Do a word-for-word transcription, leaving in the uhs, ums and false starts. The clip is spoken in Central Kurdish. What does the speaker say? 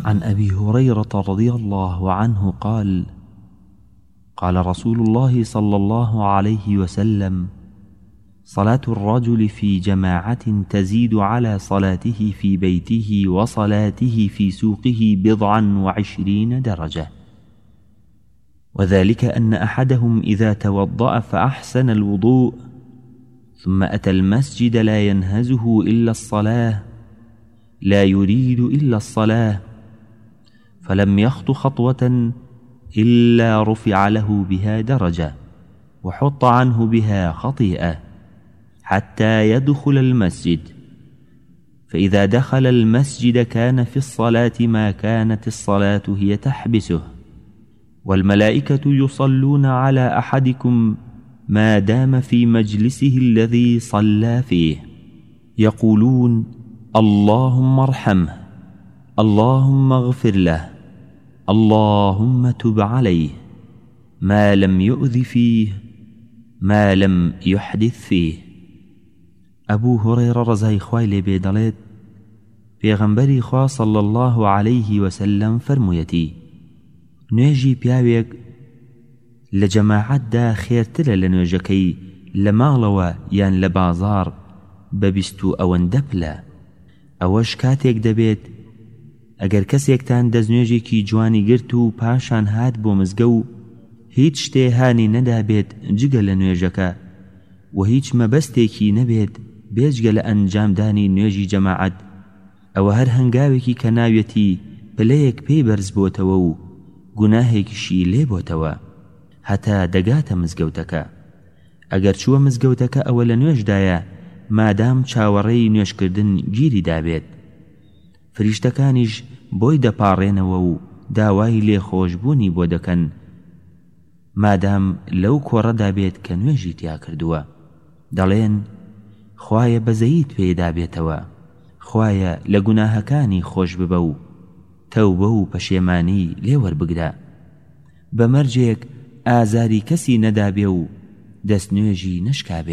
عن أبي هريرة رضي الله عنه قال: قال رسول الله صلى الله عليه وسلم: صلاة الرجل في جماعة تزيد على صلاته في بيته وصلاته في سوقه بضعا وعشرين درجة. وذلك أن أحدهم إذا توضأ فأحسن الوضوء ثم أتى المسجد لا ينهزه إلا الصلاة، لا يريد إلا الصلاة، فلم يخط خطوة إلا رفع له بها درجة وحط عنه بها خطيئة حتى يدخل المسجد، فإذا دخل المسجد كان في الصلاة ما كانت الصلاة هي تحبسه، والملائكة يصلون على أحدكم ما دام في مجلسه الذي صلى فيه، يقولون: اللهم ارحمه، اللهم اغفر له، اللهم تب عليه، ما لم يؤذ فيه، ما لم يحدث فيه. أبو هريرة رضي خوای لێ دەڵێت پێغەمبەری خوا صلى الله عليه وسلم فەرموویەتی: نوێژی پیاوێک لە جەماعەتدا خێرترە لە نوێژەکەی لە ماڵەوە یان لە بازاڕ بە بیست و ئەوەندە پلە. ئەوەش کاتێک دەبێت ئەگەر کەسێکتان دەستنوێژێکی جوانی گرت و پاشان هات بۆ مزگە و هیچ شتێ هانی نەدابێت جگە لە نوێژەکە و هیچ مەبەستێکی نەبێت بێجگە لە ئەنجامدانی نوێژی جەماعەت، ئەوە هەر هەنگاوێکی کە ناوێتی پلەیەک پێی بەرز بۆتەوە و گوناهێکیشی لێ بۆتەوە هەتا دەگاتە مزگەوتەکە. ئەگەر چووە مزگەوتەکە ئەوە لە نوێژدایە مادام چاوەڕێی نوێژکردن گیری دابێت، فریشتەکانیش بۆی دەپاڕێنەوە و داوای لێخۆشبوونی بۆ دەکەن مادام لەو کۆڕەدا بێت کە نوێژی تیا کردووە. دەڵێن: خوایە بەزەییت پێدا بێتەوە، خوایە لە گوناهەکانی خۆش ببە و تەوبە و پەشێمانی لێوەربگرە، بە مەرجێک ئازاری کەسی نەدابێ و دەستنوێژی نەشکابێ.